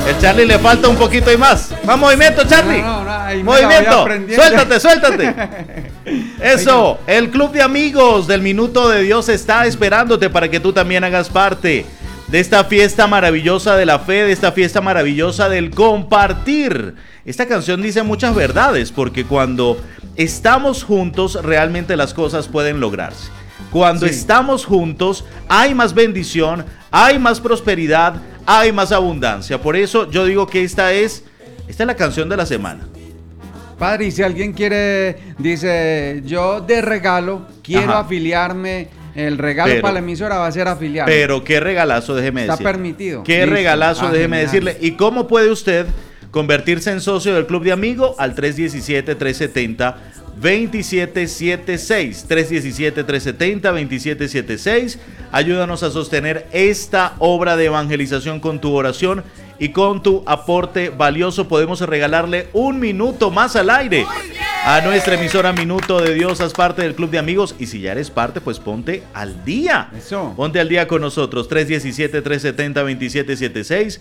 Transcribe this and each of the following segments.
El Charlie le falta un poquito y más. Más movimiento, Charlie. Movimiento. Suéltate. Eso. El Club de Amigos del Minuto de Dios está esperándote para que tú también hagas parte de esta fiesta maravillosa de la fe, de esta fiesta maravillosa del compartir. Esta canción dice muchas verdades, porque cuando estamos juntos realmente las cosas pueden lograrse. Cuando estamos juntos hay más bendición, hay más prosperidad, hay más abundancia. Por eso yo digo que esta es la canción de la semana. Padre, y si alguien quiere, dice, yo de regalo quiero afiliarme, el regalo para la emisora va a ser afiliarme. Pero qué regalazo, déjeme decirle. Está permitido. Qué regalazo, déjeme decirle. ¿Y cómo puede usted convertirse en socio del Club de Amigos? Al 317-370-2776. 317-370-2776. Ayúdanos a sostener esta obra de evangelización con tu oración y con tu aporte valioso. Podemos regalarle un minuto más al aire a nuestra emisora Minuto de Dios. Haz parte del Club de Amigos, y si ya eres parte, pues ponte al día. Eso. Ponte al día con nosotros. 317-370-2776,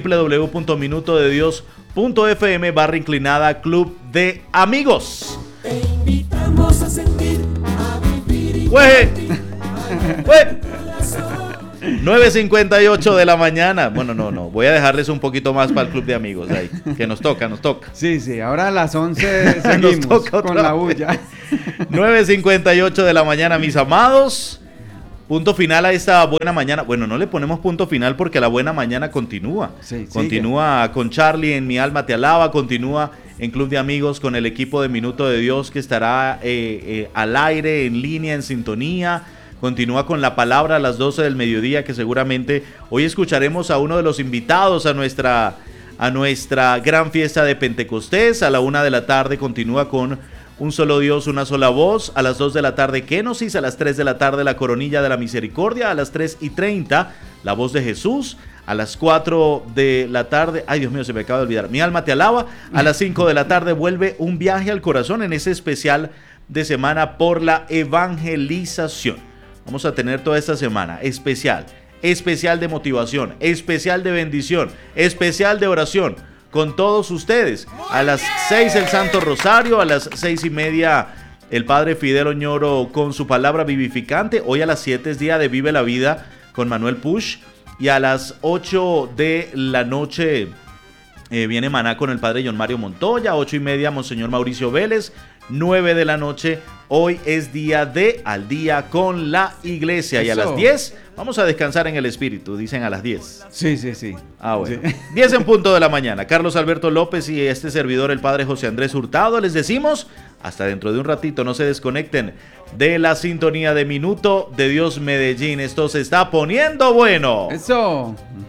www.minutodedios.fm/inclinada Club de Amigos. Te invitamos a sentir, a vivir y 9:58 de la mañana. Bueno, no, voy a dejarles un poquito más para el Club de Amigos ahí, que nos toca. Sí, ahora a las 11 seguimos con la bulla. 9:58 de la mañana, mis amados. Punto final a esta buena mañana. Bueno, no le ponemos punto final porque la buena mañana continúa. Continúa con Charlie en Mi Alma Te Alaba, continúa en Club de Amigos con el equipo de Minuto de Dios que estará al aire, en línea, en sintonía. Continúa con la palabra a las 12 del mediodía, que seguramente hoy escucharemos a uno de los invitados a nuestra gran fiesta de Pentecostés. A la 1 de la tarde continúa con Un Solo Dios, Una Sola Voz. A las 2 de la tarde, Kenosis. A las 3 de la tarde, La Coronilla de la Misericordia. A las 3:30, La Voz de Jesús. A las 4 de la tarde, ay Dios mío, se me acaba de olvidar, Mi Alma Te Alaba. A las 5 de la tarde vuelve Un Viaje al Corazón, en ese especial de semana por la evangelización. Vamos a tener toda esta semana especial de motivación, especial de bendición, especial de oración con todos ustedes. A las 6 el Santo Rosario, a las 6:30 el Padre Fidel Oñoro con su palabra vivificante. Hoy a las 7 es día de Vive la Vida con Manuel Push, y a las 8 de la noche viene Maná con el Padre John Mario Montoya. 8:30 Monseñor Mauricio Vélez. 9 de la noche, hoy es día de Al Día con la Iglesia. Eso. Y a las 10 vamos a descansar en el espíritu, dicen a las 10. Sí. Ah, bueno. 10 en punto de la mañana. Carlos Alberto López y este servidor, el Padre José Andrés Hurtado, les decimos hasta dentro de un ratito. No se desconecten de la sintonía de Minuto de Dios Medellín. Esto se está poniendo bueno. Eso.